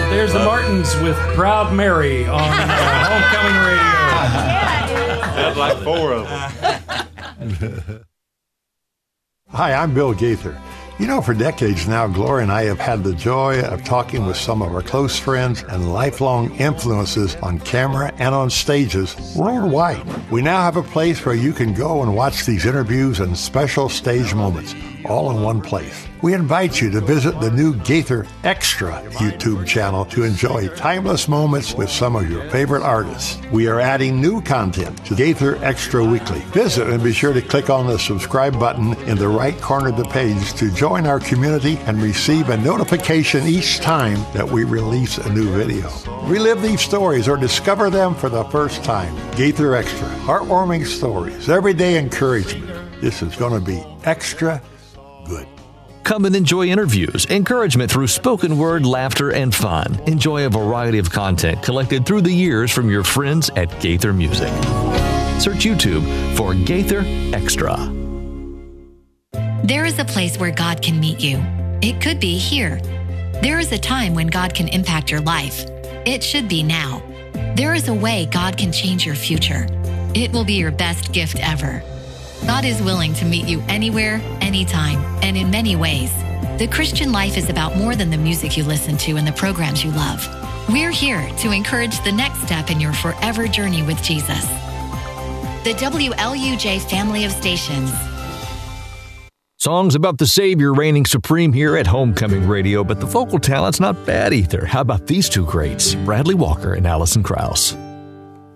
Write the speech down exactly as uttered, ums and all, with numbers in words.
There's the Martins with Proud Mary on uh, Homecoming Radio. Sounds like four of them. Hi, I'm Bill Gaither. You know, for decades now, Gloria and I have had the joy of talking with some of our close friends and lifelong influences on camera and on stages worldwide. We now have a place where you can go and watch these interviews and special stage moments, all in one place. We invite you to visit the new Gaither Extra YouTube channel to enjoy timeless moments with some of your favorite artists. We are adding new content to Gaither Extra Weekly. Visit and be sure to click on the subscribe button in the right corner of the page to join our community and receive a notification each time that we release a new video. Relive these stories or discover them for the first time. Gaither Extra, heartwarming stories, everyday encouragement. This is going to be extra good. Come and enjoy interviews, encouragement through spoken word, laughter, and fun. Enjoy a variety of content collected through the years from your friends at Gaither Music. Search YouTube for Gaither Extra. There is a place where God can meet you. It could be here. There is a time when God can impact your life. It should be now. There is a way God can change your future. It will be your best gift ever. God is willing to meet you anywhere, anytime, and in many ways. The Christian life is about more than the music you listen to and the programs you love. We're here to encourage the next step in your forever journey with Jesus. The W L U J family of stations. Songs about the Savior reigning supreme here at Homecoming Radio, but the vocal talent's not bad either. How about these two greats, Bradley Walker and Alison Krauss?